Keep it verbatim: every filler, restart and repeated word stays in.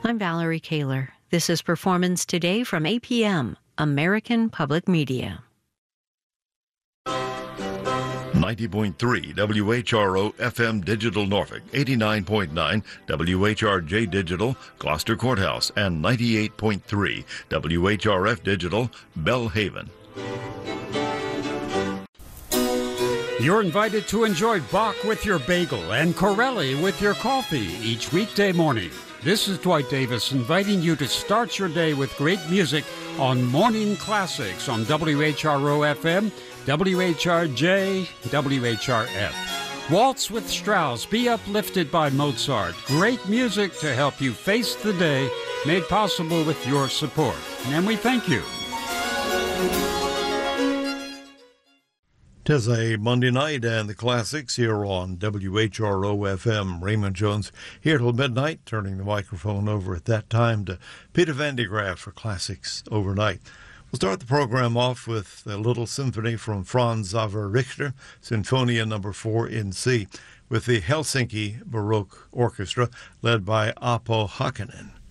I'm Valerie Kaler. This is Performance Today from A P M, American Public Media. ninety point three W H R O F M Digital Norfolk, eighty-nine point nine W H R J Digital Gloucester Courthouse, and ninety-eight point three W H R F Digital Belhaven. You're invited to enjoy Bach with your bagel and Corelli with your coffee each weekday morning. This is Dwight Davis inviting you to start your day with great music on Morning Classics on W H R O F M, W H R J, W H R F. Waltz with Strauss, Be Uplifted by Mozart. Great music to help you face the day, made possible with your support. And we thank you. Tis a Monday night, and the classics here on W H R O F M. Raymond Jones here till midnight, turning the microphone over at that time to Peter Van de Graaff for Classics Overnight. We'll start the program off with a little symphony from Franz Xaver Richter, Sinfonia number four in C, with the Helsinki Baroque Orchestra led by Apo Hakkanen.